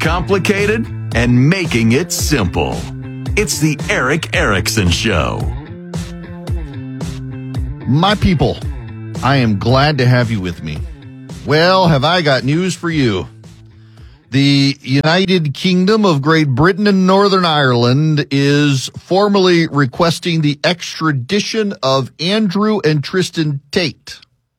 complicated and making it simple. It's the Erick Erickson Show. My people, I am glad to have you with me. Well, have I got news for you. The United Kingdom of Great Britain and Northern Ireland is formally requesting the extradition of Andrew and Tristan Tate.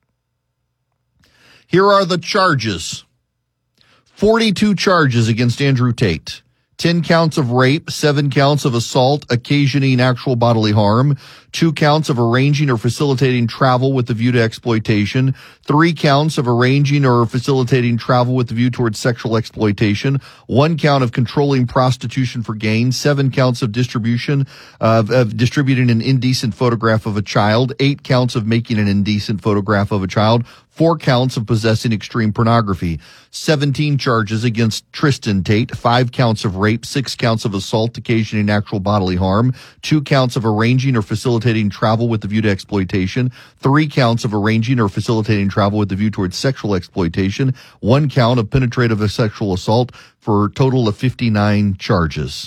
Here are the charges. 42 charges against Andrew Tate. 10 counts of rape, 7 counts of assault occasioning actual bodily harm, 2 counts of arranging or facilitating travel with the view to exploitation, 3 counts of arranging or facilitating travel with the view towards sexual exploitation, 1 count of controlling prostitution for gain, 7 counts of distributing an indecent photograph of a child, 8 counts of making an indecent photograph of a child, 4 counts of possessing extreme pornography, 17 charges against Tristan Tate, 5 counts of rape, 6 counts of assault occasioning actual bodily harm, 2 counts of arranging or facilitating travel with the view to exploitation, 3 counts of arranging or facilitating travel with the view towards sexual exploitation, 1 count of penetrative sexual assault, for a total of 59 charges.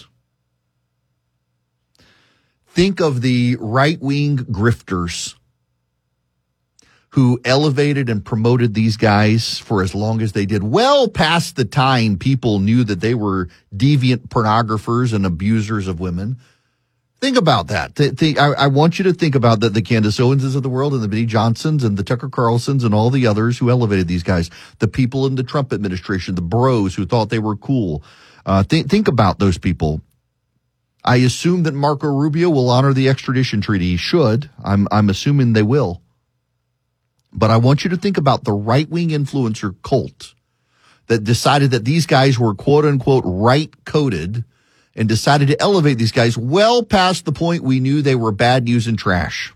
Think of the right-wing grifters who elevated and promoted these guys for as long as they did, well past the time people knew that they were deviant pornographers and abusers of women. Think about that. I want you to think about the Candace Owenses of the world and the Benny Johnsons and the Tucker Carlsons and all the others who elevated these guys, the people in the Trump administration, the bros who thought they were cool. Think about those people. I assume that Marco Rubio will honor the extradition treaty. He should. I'm assuming they will. But I want you to think about the right-wing influencer cult that decided that these guys were quote-unquote right-coded and decided to elevate these guys well past the point we knew they were bad news and trash.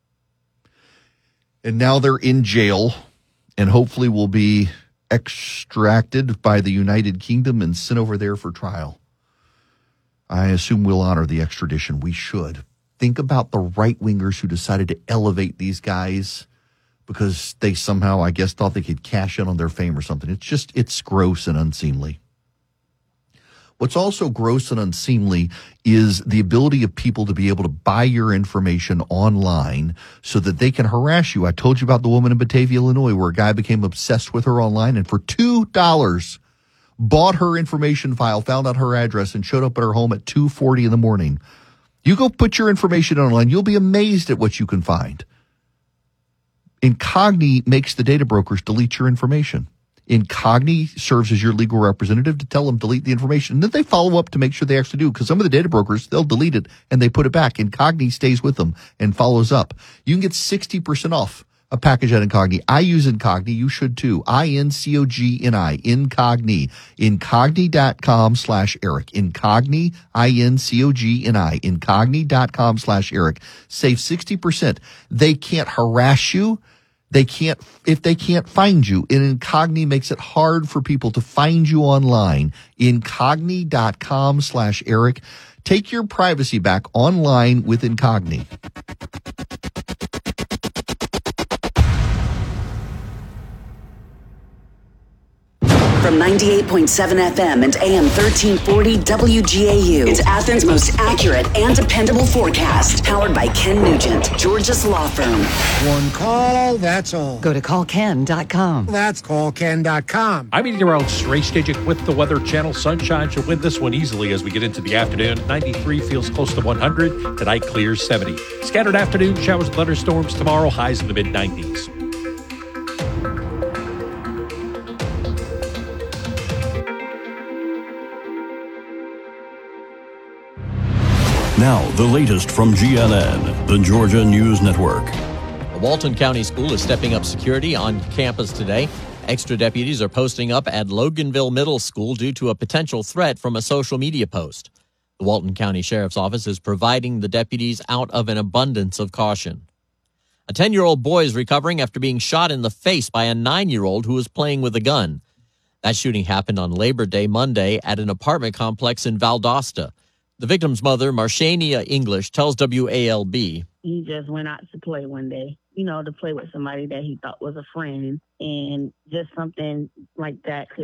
And now they're in jail and hopefully will be extracted by the United Kingdom and sent over there for trial. I assume we'll honor the extradition. We should. Think about the right-wingers who decided to elevate these guys because they somehow, I guess, thought they could cash in on their fame or something. It's gross and unseemly. What's also gross and unseemly is the ability of people to be able to buy your information online so that they can harass you. I told you about the woman in Batavia, Illinois, where a guy became obsessed with her online and for $2 bought her information file, found out her address, and showed up at her home at 2:40 in the morning. You go put your information online, you'll be amazed at what you can find. Incogni makes the data brokers delete your information. Incogni serves as your legal representative to tell them delete the information. And then they follow up to make sure they actually do, because some of the data brokers, they'll delete it and they put it back. Incogni stays with them and follows up. You can get 60% off a package at Incogni. I use Incogni. You should too. INCOGNI. Incogni. Incogni.com/Eric. Incogni. INCOGNI. Incogni.com/Eric. Save 60%. They can't harass you. If they can't find you, and Incogni makes it hard for people to find you online. Incogni.com/Eric. Take your privacy back online with Incogni. From 98.7 FM and AM 1340 WGAU. It's Athens' most accurate and dependable forecast. Powered by Ken Nugent, George's Law Firm. One call, that's all. Go to callken.com. That's callken.com. I'm meteorologist Ray Stajic with the Weather Channel. Sunshine should win this one easily as we get into the afternoon. 93 feels close to 100. Tonight clears 70. Scattered afternoon showers and thunderstorms tomorrow. Highs in the mid-90s. Now, the latest from GNN, the Georgia News Network. The Walton County School is stepping up security on campus today. Extra deputies are posting up at Loganville Middle School due to a potential threat from a social media post. The Walton County Sheriff's Office is providing the deputies out of an abundance of caution. A 10-year-old boy is recovering after being shot in the face by a 9-year-old who was playing with a gun. That shooting happened on Labor Day Monday at an apartment complex in Valdosta. The victim's mother, Marshania English, tells WALB. He just went out to play one day, to play with somebody that he thought was a friend. And just something like that could just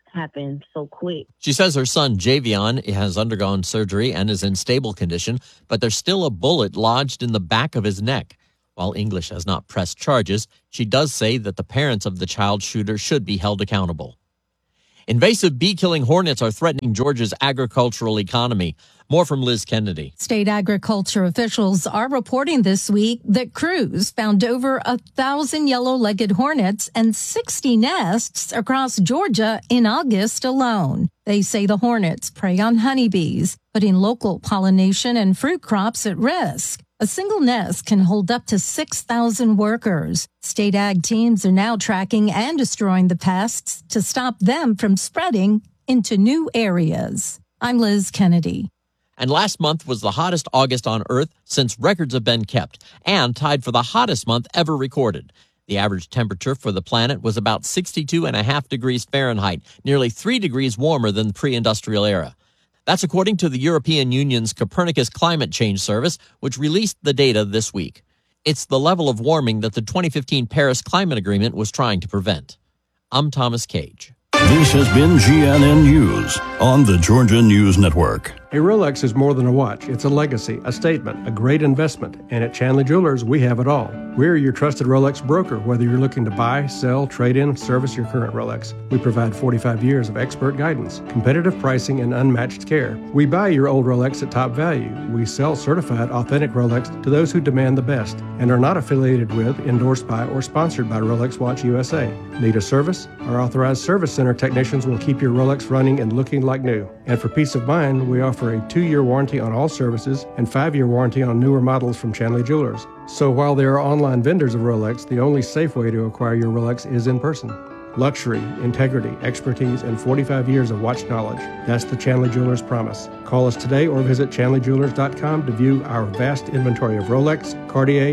happened so quick. She says her son, Javion, has undergone surgery and is in stable condition, but there's still a bullet lodged in the back of his neck. While English has not pressed charges, she does say that the parents of the child shooter should be held accountable. Invasive bee-killing hornets are threatening Georgia's agricultural economy. More from Liz Kennedy. State agriculture officials are reporting this week that crews found over 1,000 yellow-legged hornets and 60 nests across Georgia in August alone. They say the hornets prey on honeybees, putting local pollination and fruit crops at risk. A single nest can hold up to 6,000 workers. State ag teams are now tracking and destroying the pests to stop them from spreading into new areas. I'm Liz Kennedy. And last month was the hottest August on Earth since records have been kept, and tied for the hottest month ever recorded. The average temperature for the planet was about 62.5 degrees Fahrenheit, nearly 3 degrees warmer than the pre-industrial era. That's according to the European Union's Copernicus Climate Change Service, which released the data this week. It's the level of warming that the 2015 Paris Climate Agreement was trying to prevent. I'm Thomas Cage. This has been GNN News on the Georgia News Network. A Rolex is more than a watch. It's a legacy, a statement, a great investment. And at Chanley Jewelers, we have it all. We're your trusted Rolex broker, whether you're looking to buy, sell, trade in, service your current Rolex. We provide 45 years of expert guidance, competitive pricing, and unmatched care. We buy your old Rolex at top value. We sell certified, authentic Rolex to those who demand the best and are not affiliated with, endorsed by, or sponsored by Rolex Watch USA. Need a service? Our authorized service center technicians will keep your Rolex running and looking like new. And for peace of mind, we offer a 2-year warranty on all services and 5-year warranty on newer models from Chanley Jewelers. So while there are online vendors of Rolex, the only safe way to acquire your Rolex is in person. Luxury, integrity, expertise, and 45 years of watch knowledge. That's the Chanley Jewelers promise. Call us today or visit ChanleyJewelers.com to view our vast inventory of Rolex, Cartier,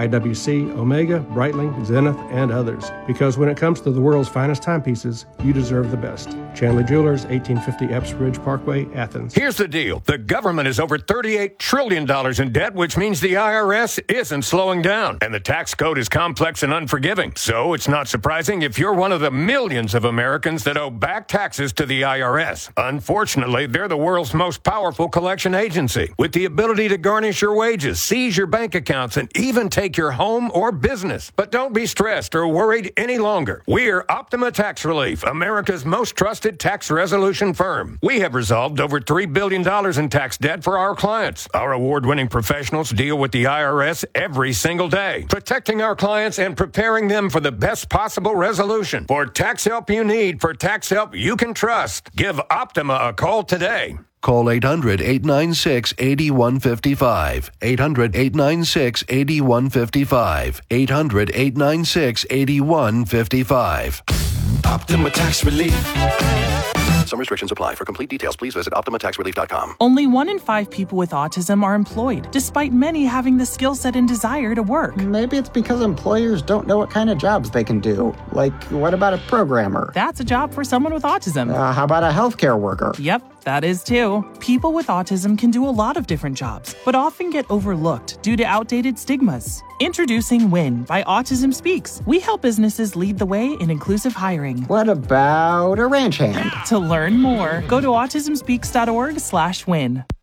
IWC, Omega, Breitling, Zenith, and others. Because when it comes to the world's finest timepieces, you deserve the best. Chanley Jewelers, 1850 Epps Ridge Parkway, Athens. Here's the deal. The government is over $38 trillion in debt, which means the IRS isn't slowing down. And the tax code is complex and unforgiving. So it's not surprising if you're one of the millions of Americans that owe back taxes to the IRS. Unfortunately, they're the world's most powerful collection agency, with the ability to garnish your wages, seize your bank accounts, and even take your home or business. But don't be stressed or worried any longer. We're Optima Tax Relief, America's most trusted tax resolution firm. We have resolved over $3 billion in tax debt for our clients. Our award-winning professionals deal with the IRS every single day, protecting our clients and preparing them for the best possible resolution. For tax help you need, for tax help you can trust, give Optima a call today. Call 800-896-8155. 800-896-8155. 800-896-8155. Optima Tax Relief. Some restrictions apply. For complete details, please visit OptimaTaxRelief.com. Only 1 in 5 people with autism are employed, despite many having the skill set and desire to work. Maybe it's because employers don't know what kind of jobs they can do. Like, what about a programmer? That's a job for someone with autism. How about a healthcare worker? Yep, that is too. People with autism can do a lot of different jobs, but often get overlooked due to outdated stigmas. Introducing WIN by Autism Speaks. We help businesses lead the way in inclusive hiring. What about a ranch hand? To learn more, go to autismspeaks.org/win.